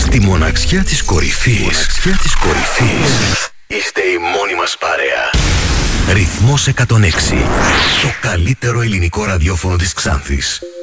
Στη μοναξιά της κορυφής. Είστε η μόνη μας παρέα. Ρυθμός 106. Το καλύτερο ελληνικό ραδιόφωνο της Ξάνθης.